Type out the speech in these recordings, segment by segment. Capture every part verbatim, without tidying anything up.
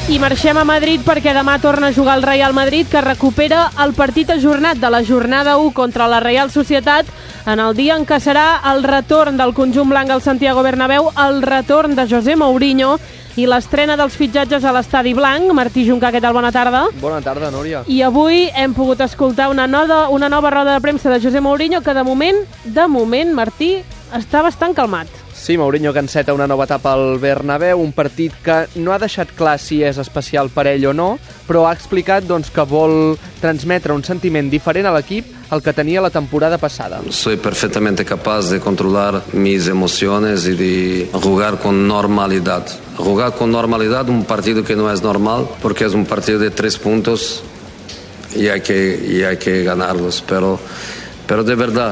I marxem a Madrid perquè demà torna a jugar el Real Madrid, que recupera el partit ajornat de la jornada u contra la Real Societat en el dia en què serà el retorn del conjunt blanc al Santiago Bernabéu, el retorn de José Mourinho i l'estrena dels fitxatges a l'Estadi Blanc. Martí Juncà, què tal? Bona tarda. Bona tarda, Núria. I avui hem pogut escoltar una nova, una nova roda de premsa de José Mourinho que de moment, de moment, Martí, està bastant calmat. Sí, Mourinho que enceta una nova etapa al Bernabéu, un partit que no ha deixat clar si és especial per ell o no, però ha explicat doncs, que vol transmetre un sentiment diferent a l'equip al que tenia la temporada passada. Soy perfectamente capaz de controlar mis emociones y de jugar con normalidad. Jugar con normalidad un partido que no es normal, porque es un partido de tres puntos y hay que, y hay que ganarlos. Pero, pero de verdad,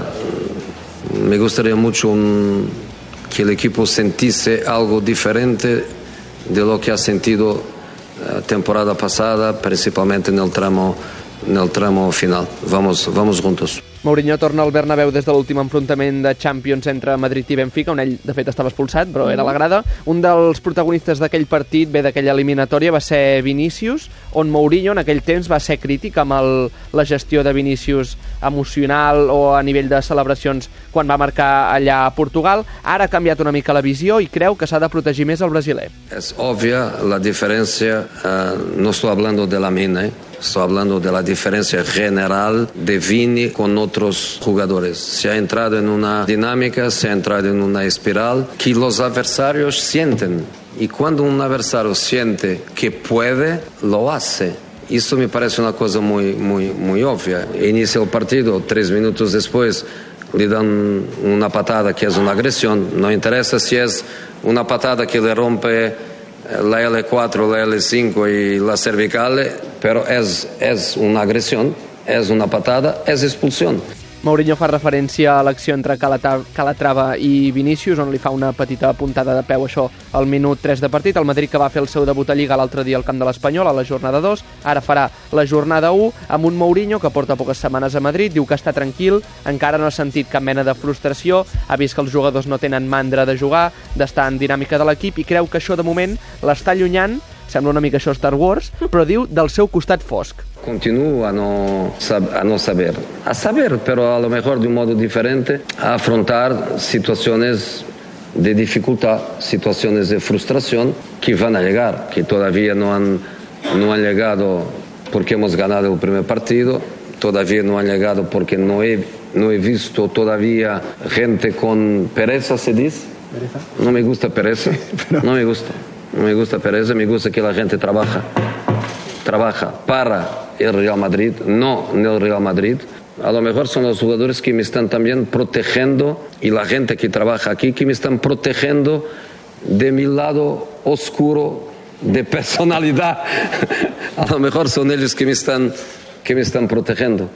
me gustaría mucho un... que el equipo sentisse algo diferente de lo que ha sentido la temporada pasada, principalmente en el tramo, en el tramo final. Vamos, vamos juntos. Mourinho torna al Bernabéu des de l'últim enfrontament de Champions entre Madrid i Benfica, on ell, de fet, estava expulsat, però era a la grada. Un dels protagonistes d'aquell partit, bé, d'aquella eliminatòria, va ser Vinícius, on Mourinho en aquell temps va ser crític amb el, la gestió de Vinícius emocional o a nivell de celebracions quan va marcar allà a Portugal. Ara ha canviat una mica la visió i creu que s'ha de protegir més el brasiler. És òbvia la diferència, uh, no estoy hablando de la mina, eh? Estoy hablando de la diferencia general de Vini con otros jugadores. Se ha entrado en una dinámica, se ha entrado en una espiral que los adversarios sienten. Y cuando un adversario siente que puede, lo hace. Eso me parece una cosa muy, muy, muy obvia. Inicia el partido, tres minutos después le dan una patada que es una agresión. No interesa si es una patada que le rompe la L cuatro, la L cinco y la cervical, pero es, es una agresión, es una patada, es expulsión. Mourinho fa referència a l'acció entre Calatrava i Vinícius, on li fa una petita puntada de peu, això, al minut tres de partit. El Madrid que va fer el seu debut a Lliga l'altre dia al camp de l'Espanyol, a la jornada dos, ara farà la jornada u, amb un Mourinho que porta poques setmanes a Madrid, diu que està tranquil, encara no ha sentit cap mena de frustració, ha vist que els jugadors no tenen mandra de jugar, d'estar en dinàmica de l'equip, i creu que això de moment l'està allunyant, sembla una mica això Star Wars, però diu del seu costat fosc. Continúo a no, a no saber, a saber, pero a lo mejor de un modo diferente, a afrontar situaciones de dificultad, situaciones de frustración que van a llegar, que todavía no han, no han llegado porque hemos ganado el primer partido, todavía no han llegado porque no he, no he visto todavía gente con pereza, ¿se dice? ¿Pereza? No me gusta pereza, pero... no me gusta. No me gusta pereza, me gusta que la gente trabaja, trabaja para el Real Madrid, no en el Real Madrid. A lo mejor son los jugadores que me están también protegiendo y la gente que trabaja aquí que me están protegiendo de mi lado oscuro de personalidad. A lo mejor son ellos que me están, que me están protegiendo.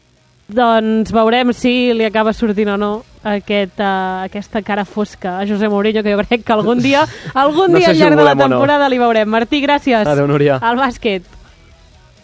Doncs veurem si li acaba sortint o no aquest, uh, aquesta cara fosca a José Mourinho, que jo crec que algun dia, algun no dia sé al si llarg de la volem o no. temporada li veurem. Martí, gràcies. Adéu, Núria. Al bàsquet.